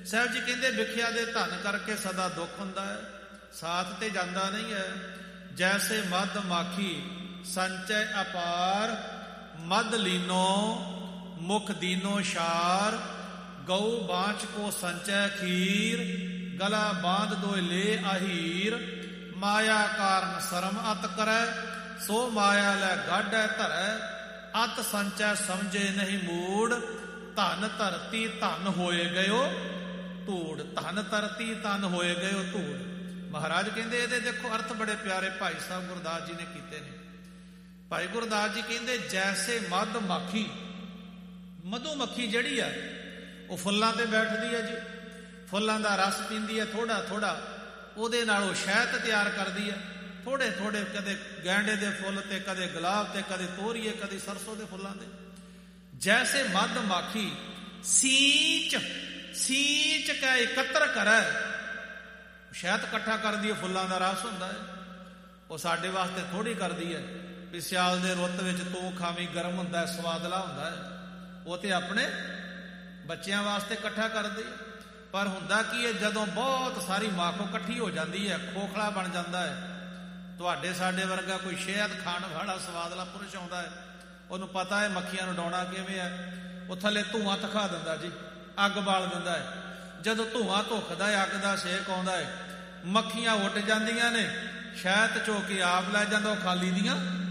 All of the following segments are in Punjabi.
ਸਾਹਿਬ ਜੀ ਕਹਿੰਦੇ ਵਿਖਿਆ ਦੇ ਧਨ ਕਰਕੇ ਸਦਾ ਦੁੱਖ ਹੁੰਦਾ ਹੈ, ਸਾਥ ਤੇ ਜਾਂਦਾ ਨਹੀਂ ਹੈ। ਜੈਸੇ ਮਦ ਮਾਖੀ ਸੰਚੈ ਅਪਾਰ, ਮਦ ਲੀਨੋ ਮੁਖ ਦੀਨੋ ਸ਼ਾਰ। ਗਊ ਬਾਂਚ ਕੋ ਸੰਚੈ ਖੀਰ, ਗਲਾ ਬਾਂਧ ਦੋਇ ਲੇ ਆਹੀਰ। ਮਾਇਆ ਕਾਰਨ ਸ਼ਰਮ ਅਤ ਕਰੈ, ਸੋ ਮਾਇਆ ਲੈ ਗਾਢੈ ਧਰੈ। ਅਤ ਸੰਚੈ ਸਮਝੇ ਨਹੀਂ ਮੂੜ, ਧਨ ਧਰਤੀ ਧਨ ਹੋਏ ਗਇਓ ਧੂੜ। ਧਨ ਧਰਤੀ ਧਨ ਹੋਏ ਗਇਓ ਧੂੜ। ਮਹਾਰਾਜ ਕਹਿੰਦੇ ਇਹਦੇ ਦੇਖੋ ਅਰਥ ਬੜੇ ਪਿਆਰੇ ਭਾਈ ਸਾਹਿਬ ਗੁਰਦਾਸ ਜੀ ਨੇ ਕੀਤੇ ਨੇ। ਭਾਈ ਗੁਰਦਾਸ ਜੀ ਕਹਿੰਦੇ ਜੈਸੇ ਮਧ ਮਾਖੀ, ਮਧੂ ਮੱਖੀ ਜਿਹੜੀ ਆ ਉਹ ਫੁੱਲਾਂ ਤੇ ਬੈਠਦੀ ਹੈ ਜੀ, ਫੁੱਲਾਂ ਦਾ ਰਸ ਪੀਂਦੀ ਹੈ ਥੋੜਾ ਥੋੜਾ, ਉਹਦੇ ਨਾਲ ਉਹ ਸ਼ਹਿਦ ਤਿਆਰ ਕਰਦੀ ਹੈ ਥੋੜੇ ਥੋੜੇ, ਕਦੇ ਗੈਂਡੇ ਦੇ ਫੁੱਲ ਤੇ ਕਦੇ ਗੁਲਾਬ ਤੇ ਕਦੇ ਤੋਰੀਏ ਕਦੇ ਸਰਸੋਂ ਦੇ ਫੁੱਲਾਂ ਦੇ। ਜੈਸੇ ਮਧ ਮਾਖੀ ਸੀਂਚ, ਸੀਂਚ ਕੈ ਇਕੱਤਰ ਕਰੈ। ਸ਼ਹਿਦ ਇਕੱਠਾ ਕਰਦੀ ਹੈ, ਫੁੱਲਾਂ ਦਾ ਰਸ ਹੁੰਦਾ ਹੈ, ਉਹ ਸਾਡੇ ਵਾਸਤੇ ਥੋੜੀ ਕਰਦੀ ਹੈ ਵੀ ਸਿਆਲ ਦੇ ਰੁੱਤ ਵਿੱਚ ਤੂੰ ਖਾਵੀਂ, ਗਰਮ ਹੁੰਦਾ ਹੈ, ਸਵਾਦਲਾ ਹੁੰਦਾ ਹੈ। ਉਹ ਤੇ ਆਪਣੇ ਬੱਚਿਆਂ ਵਾਸਤੇ ਇਕੱਠਾ ਕਰਦੀ ਹੈ। ਪਰ ਹੁੰਦਾ ਕੀ ਹੈ, ਜਦੋਂ ਬਹੁਤ ਸਾਰੀ ਮਾਖੋ ਇਕੱਠੀ ਹੋ ਜਾਂਦੀ ਹੈ, ਖੋਖਲਾ ਬਣ ਜਾਂਦਾ ਹੈ। ਤੁਹਾਡੇ ਸਾਡੇ ਵਰਗਾ ਕੋਈ ਸ਼ਹਿਦ ਖਾਣ ਵਾਲਾ ਸਵਾਦਲਾ ਪੁਰਸ਼ ਆਉਂਦਾ ਹੈ, ਉਹਨੂੰ ਪਤਾ ਹੈ ਮੱਖੀਆਂ ਨੂੰ ਡਾਉਣਾ ਕਿਵੇਂ ਹੈ। ਉਹ ਥੱਲੇ ਧੂੰਆਂ ਧਖਾ ਦਿੰਦਾ ਜੀ, ਅੱਗ ਬਾਲ ਦਿੰਦਾ ਹੈ। ਜਦੋਂ ਧੂੰਆਂ ਧੁੱਖਦਾ ਹੈ, ਅੱਗ ਦਾ ਸੇਕ ਆਉਂਦਾ ਹੈ, ਮੱਖੀਆਂ ਉੱਡ ਜਾਂਦੀਆਂ ਨੇ, ਸ਼ਹਿਦ ਚੋ ਕੇ ਆਪ ਲੈ ਜਾਂਦਾ, ਉਹ ਖਾਲੀ ਦੀਆਂ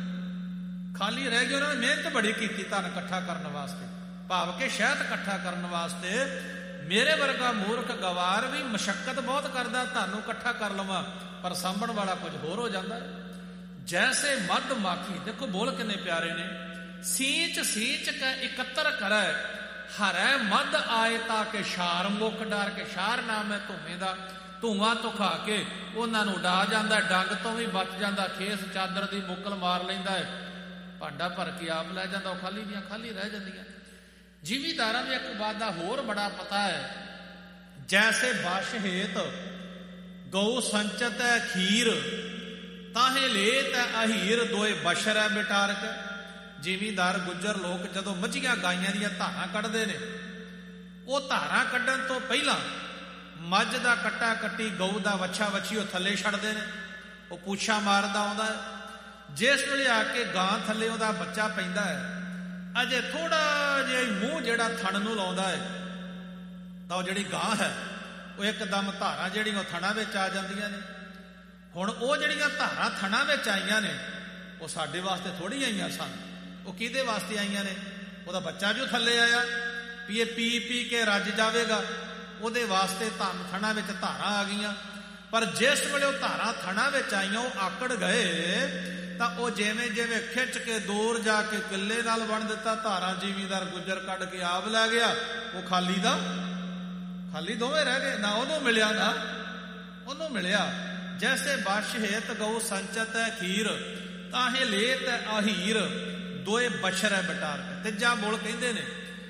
ਖਾਲੀ ਰਹਿ ਗਈ। ਉਹਨਾਂ ਨੇ ਮਿਹਨਤ ਬੜੀ ਕੀਤੀ ਧਨ ਇਕੱਠਾ ਕਰਨ ਵਾਸਤੇ, ਭਾਵ ਕਿ ਸ਼ਹਿਦ ਇਕੱਠਾ ਕਰਨ ਵਾਸਤੇ। ਮੇਰੇ ਵਰਗਾ ਮੂਰਖ ਗਵਾਰ ਵੀ ਮਸ਼ੱਕਤ ਬਹੁਤ ਕਰਦਾ ਧਨ ਨੂੰ ਇਕੱਠਾ ਕਰ ਲਵਾਂ, ਪਰ ਸਾਂਭਣ ਵਾਲਾ ਕੁਝ ਹੋਰ ਹੋ ਜਾਂਦਾ ਹੈ। ਜੈਸੇ ਮਧ ਮਾਖੀ, ਦੇਖੋ ਬੋਲ ਕਿੰਨੇ ਪਿਆਰੇ ਨੇ। ਸੀਂਚ ਸੀਂਚ ਕੈ ਇਕੱਤਰ ਕਰੈ, ਹਰੈ ਮਧ ਆਏ ਤਾਂ ਕਿ ਸ਼ਾਰ ਮੁੱਖ ਡਰ ਕੇ। ਸ਼ਾਰ ਨਾਮ ਹੈ ਧੂਏ ਦਾ, ਧੂਆਂ ਧੁਖਾ ਕੇ ਉਹਨਾਂ ਨੂੰ ਉਡਾ ਜਾਂਦਾ, ਡੰਗ ਤੋਂ ਵੀ ਬਚ ਜਾਂਦਾ, ਖੇਸ ਚਾਦਰ ਦੀ ਮੁੱਕਲ ਮਾਰ ਲੈਂਦਾ ਹੈ, ਭਾਂਡਾ ਭਰ ਕੇ ਆਪ ਲੈ ਜਾਂਦਾ, ਉਹ ਖਾਲੀ ਦੀਆਂ ਖਾਲੀ ਰਹਿ ਜਾਂਦੀਆਂ। ਜ਼ਿਮੀਦਾਰਾਂ ਨੂੰ ਇੱਕ ਬਾਤ ਦਾ ਹੋਰ ਬੜਾ ਪਤਾ ਹੈ। ਜੈਸੇ ਬਸ਼ ਹੇਤ ਗਊ ਸੰਚਤ ਹੈ ਖੀਰ, ਤਾਹੇ ਲੇਤ ਹੈ ਅਹੀਰ, ਦੋਏ ਬਸ਼ਰ ਬਿਟਾਰਕ। ਜ਼ਿਮੀਦਾਰ ਗੁੱਜਰ ਲੋਕ ਜਦੋਂ ਮੱਝੀਆਂ ਗਾਈਆਂ ਦੀਆਂ ਧਾਰਾਂ ਕੱਢਦੇ ਨੇ, ਉਹ ਧਾਰਾਂ ਕੱਢਣ ਤੋਂ ਪਹਿਲਾਂ ਮੱਝ ਦਾ ਕੱਟਾ ਕੱਟੀ, ਗਊ ਦਾ ਵੱਛਾ ਵੱਛੀ ਉਹ ਥੱਲੇ ਛੱਡਦੇ ਨੇ, ਉਹ ਪੂਛਾਂ ਮਾਰਦਾ ਆਉਂਦਾ ਹੈ। ਜਿਸ ਵੇਲੇ ਆ ਕੇ ਗਾਂ ਥੱਲੇ ਉਹਦਾ ਬੱਚਾ ਪੈਂਦਾ ਹੈ, ਅਜੇ ਥੋੜਾ ਜਿਹਾ ਮੂੰਹ ਜਿਹੜਾ ਥਣ ਨੂੰ ਲਾਉਂਦਾ ਹੈ, ਤਾਂ ਉਹ ਜਿਹੜੀ ਗਾਂ ਹੈ ਉਹ ਇੱਕਦਮ ਧਾਰਾਂ ਜਿਹੜੀਆਂ ਉਹ ਥਣਾ ਵਿੱਚ ਆ ਜਾਂਦੀਆਂ ਨੇ। ਹੁਣ ਉਹ ਜਿਹੜੀਆਂ ਧਾਰਾਂ ਥਣਾ ਵਿੱਚ ਆਈਆਂ ਨੇ, ਉਹ ਸਾਡੇ ਵਾਸਤੇ ਥੋੜੀ ਆਈਆਂ ਸਨ, ਉਹ ਕਿਹਦੇ ਵਾਸਤੇ ਆਈਆਂ ਨੇ? ਉਹਦਾ ਬੱਚਾ ਜੋ ਥੱਲੇ ਆਇਆ ਵੀ ਇਹ ਪੀ ਪੀ ਕੇ ਰੱਜ ਜਾਵੇਗਾ, ਉਹਦੇ ਵਾਸਤੇ ਥਣਾ ਵਿੱਚ ਧਾਰਾਂ ਆ ਗਈਆਂ। ਪਰ ਜਿਸ ਵੇਲੇ ਉਹ ਧਾਰਾਂ ਥਣਾ ਵਿੱਚ ਆਈਆਂ, ਉਹ ਆਕੜ ਗਏ, ਤਾਂ ਉਹ ਜਿਵੇਂ ਜਿਵੇਂ ਖਿੱਚ ਕੇ ਦੂਰ ਜਾ ਕੇ ਕਿੱਲੇ ਨਾਲ ਬਣ ਦਿੱਤਾ ਧਾਰਾਂ। ਜ਼ਿਮੀਦਾਰ ਗੁੱਜਰ ਕੱਢ ਕੇ ਆਪ ਲੈ ਗਿਆ, ਉਹ ਖਾਲੀ ਦਾ ਖਾਲੀ ਦੋਵੇਂ ਰਹਿ ਗਏ, ਨਾ ਉਹਨੂੰ ਮਿਲਿਆ ਨਾ ਉਹਨੂੰ ਮਿਲਿਆ। ਜੈਸੇ ਬਸ਼ ਹੇਤ ਗਊ ਸੰਚਤ ਹੈ ਖੀਰ, ਤਾਹੇ ਲੇਤ ਹੈ ਆਹੀਰ, ਦੋਏ ਬਸ਼ਰ ਹੈ ਬਟਾਰ। ਤੀਜਾ ਬੋਲ ਕਹਿੰਦੇ ਨੇ